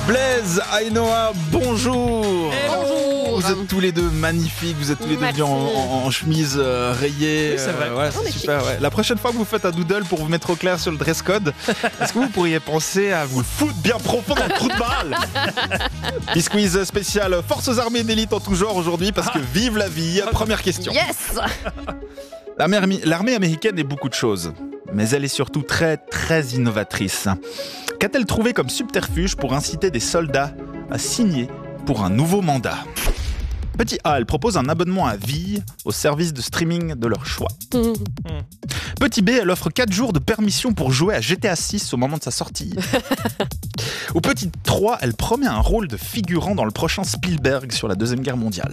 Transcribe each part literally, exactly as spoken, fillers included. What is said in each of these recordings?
Blaise, Ainoa, bonjour. Bonjour. Vous êtes tous les deux magnifiques, vous êtes tous les deux Merci. bien en, en- en chemise euh, rayée. Oui, c'est vrai. euh, ouais, On c'est est super. Ouais. La prochaine fois que vous faites un doodle pour vous mettre au clair sur le dress code, est-ce que vous pourriez penser à vous le foutre bien profond dans le trou de balle? Quiz spécial Forces armées d'élite en tout genre aujourd'hui parce que vive la vie. Première question. Yes. L'armée, armi- l'armée américaine est beaucoup de choses, mais elle est surtout très très innovatrice. Qu'a-t-elle trouvé comme subterfuge pour inciter des soldats à signer pour un nouveau mandat? Petit A, elle propose un abonnement à vie au service de streaming de leur choix. Petit B, elle offre quatre jours de permission pour jouer à G T A six au moment de sa sortie. Ou petit trois, elle promet un rôle de figurant dans le prochain Spielberg sur la Deuxième Guerre mondiale.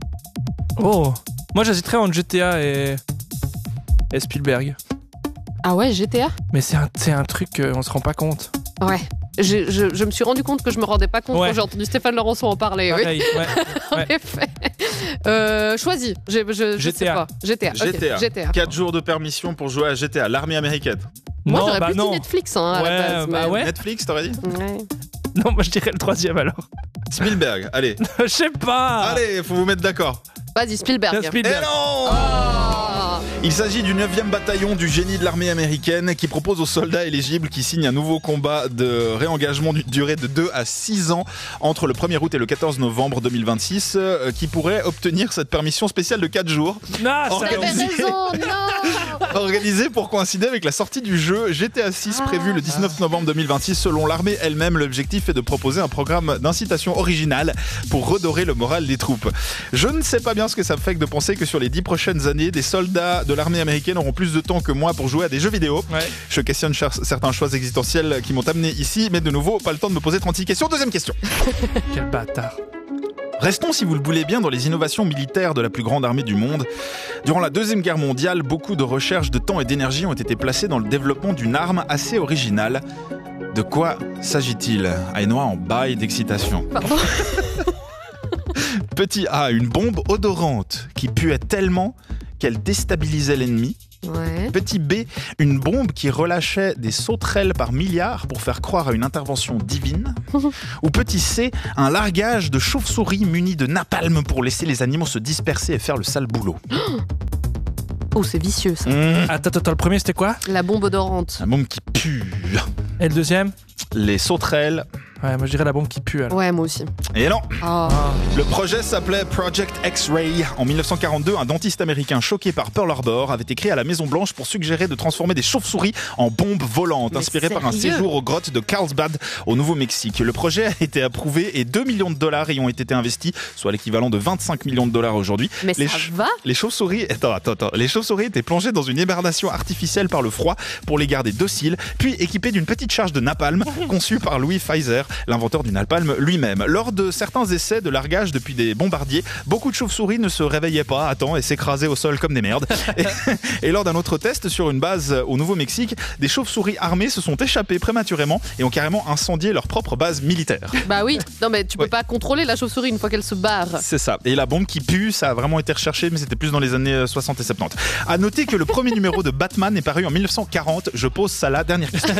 Oh, moi j'hésiterais entre G T A et, et Spielberg. Ah ouais, G T A. Mais c'est un, c'est un truc qu'on se rend pas compte. Ouais. Je, je, je me suis rendu compte que je me rendais pas compte Ouais. quand j'ai entendu Stéphane Laurenceau en parler. Oui. Pareil, ouais. En ouais. effet. Euh, choisis. Je, je, je G T A. sais pas. G T A. ok. G T A. G T A. quatre jours de permission pour jouer à G T A, l'armée américaine. Moi, non, j'aurais bah plus non. dit Netflix hein, à Ouais, la base. bah mais- ouais. Netflix, t'aurais dit? Ouais. Non, moi je dirais le troisième alors. Spielberg, allez. Je sais pas. Allez, faut vous mettre d'accord. Vas-y, Spielberg. Tiens, Spielberg. Eh non Ah. Il s'agit du neuvième bataillon du génie de l'armée américaine qui propose aux soldats éligibles qui signent un nouveau combat de réengagement d'une durée de deux à six ans entre le premier août et le quatorze novembre deux mille vingt-six euh, qui pourraient obtenir cette permission spéciale de quatre jours Non, Oh, ça T'avais Organisé. raison, non. organisée pour coïncider avec la sortie du jeu G T A six prévu le dix-neuf novembre deux mille vingt-six. Selon l'armée elle-même, l'objectif est de proposer un programme d'incitation original pour redorer le moral des troupes. Je ne sais pas bien ce que ça me fait que de penser que sur les dix prochaines années, des soldats de l'armée américaine auront plus de temps que moi pour jouer à des jeux vidéo. Ouais. Je questionne cher- certains choix existentiels qui m'ont amené ici, mais de nouveau, pas le temps de me poser trente-six questions. Deuxième question. Quel bâtard. Restons, si vous le voulez bien, dans les innovations militaires de la plus grande armée du monde. Durant la Deuxième Guerre mondiale, beaucoup de recherches de temps et d'énergie ont été placées dans le développement d'une arme assez originale. De quoi s'agit-il? Ainoa en bail d'excitation. Pardon. Petit A, une bombe odorante qui puait tellement qu'elle déstabilisait l'ennemi. Ouais. Petit B, une bombe qui relâchait des sauterelles par milliards pour faire croire à une intervention divine. Ou petit C, un largage de chauves-souris munis de napalm pour laisser les animaux se disperser et faire le sale boulot. Oh, c'est vicieux ça. Mmh. Attends, attends, attends, le premier c'était quoi? La bombe odorante. La bombe qui pue. Et le deuxième? Les sauterelles. Ouais, moi je dirais la bombe qui pue alors. Ouais, moi aussi. Et non, Ah. le projet s'appelait Project X-Ray. En dix-neuf cent quarante-deux, un dentiste américain choqué par Pearl Harbor avait écrit à la Maison Blanche pour suggérer de transformer des chauves-souris en bombes volantes, Mais inspiré par un sérieux séjour aux grottes de Carlsbad au Nouveau-Mexique. Le projet a été approuvé et deux millions de dollars y ont été investis, soit l'équivalent de vingt-cinq millions de dollars aujourd'hui. Mais Les ça ch- va. Les chauves-souris, attends, attends, attends. Les chauves-souris étaient plongées dans une hibernation artificielle par le froid pour les garder dociles, puis équipées d'une petite charge de napalm conçue par Louis Pfizer, l'inventeur du napalm lui-même. Lors de certains essais de largage depuis des bombardiers, beaucoup de chauves-souris ne se réveillaient pas à temps et s'écrasaient au sol comme des merdes. Et, et lors d'un autre test sur une base au Nouveau-Mexique, des chauves-souris armées se sont échappées prématurément et ont carrément incendié leur propre base militaire. Bah oui. Non, mais tu peux Ouais. pas contrôler la chauve-souris une fois qu'elle se barre. C'est ça. Et la bombe qui pue, ça a vraiment été recherché, mais c'était plus dans les années soixante et soixante-dix. À noter que le premier numéro de Batman est paru en mille neuf cent quarante. Je pose ça là. Dernière question.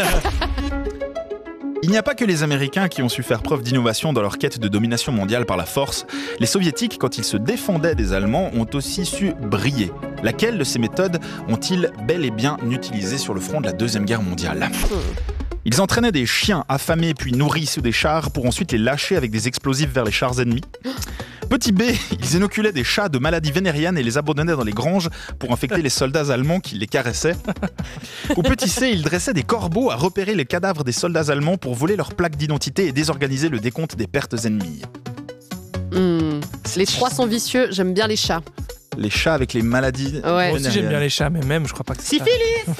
Il n'y a pas que les Américains qui ont su faire preuve d'innovation dans leur quête de domination mondiale par la force. Les Soviétiques, quand ils se défendaient des Allemands, ont aussi su briller. Laquelle de ces méthodes ont-ils bel et bien utilisé sur le front de la Deuxième Guerre mondiale ? Ils entraînaient des chiens affamés puis nourris sous des chars pour ensuite les lâcher avec des explosifs vers les chars ennemis. Petit B, ils inoculaient des chats de maladies vénériennes et les abandonnaient dans les granges pour infecter les soldats allemands qui les caressaient. Ou petit C, ils dressaient des corbeaux à repérer les cadavres des soldats allemands pour voler leurs plaques d'identité et désorganiser le décompte des pertes ennemies. Hmm. Les trois sont vicieux. J'aime bien les chats. Les chats avec les maladies Ouais. Moi aussi j'aime bien les chats, mais même je crois pas que c'est ça.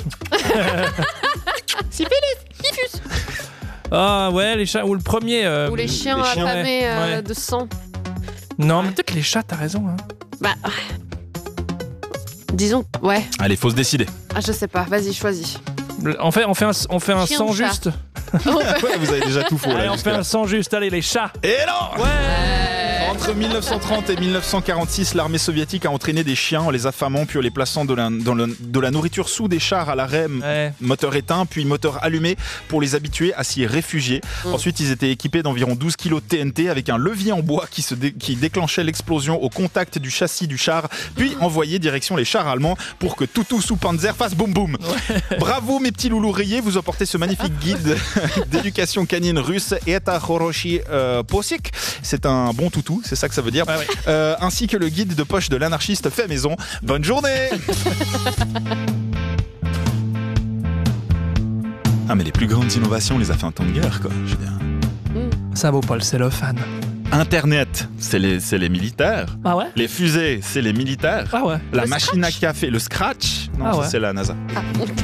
Typhus. Ah ouais, les chats. Ou le premier. euh, Ou les chiens les chiens, affamés euh, ouais. de sang. Non, mais peut-être les chats, t'as raison. Hein. Bah. Disons. Ouais. Allez, faut se décider. Ah, je sais pas. Vas-y, choisis. On fait, on fait un, on fait un Chien sang ou chat juste. Ouais, vous avez déjà tout faux Allez, là. on fait un sang juste. Allez, les chats. Et non Ouais. Entre mille neuf cent trente et mille neuf cent quarante-six, l'armée soviétique a entraîné des chiens en les affamant puis en les plaçant de la, dans le- de la nourriture sous des chars à l'arrêt, m- Ouais. moteur éteint, puis moteur allumé pour les habituer à s'y réfugier. Mm. Ensuite, ils étaient équipés d'environ douze kilos de T N T avec un levier en bois qui, se dé- qui déclenchait l'explosion au contact du châssis du char, puis envoyé direction les chars allemands pour que Toutou sous Panzer fasse boum boum. Bravo mes petits loulous rayés, vous emportez ce magnifique guide d'éducation canine russe Eta Horoshi euh, Posik. C'est un bon toutou, c'est ça que ça veut dire. Ouais, ouais. Euh, ainsi que le guide de poche de l'anarchiste fait maison. Bonne journée. Ah mais les plus grandes innovations, on les a fait en temps de guerre quoi. Je veux dire. Ça vaut pas le cellophane. Internet, c'est les, c'est les militaires. Ah ouais? Les fusées, c'est les militaires. Ah ouais. La Le machine scratch. à café, le scratch, non Ah ça, ouais. c'est la NASA.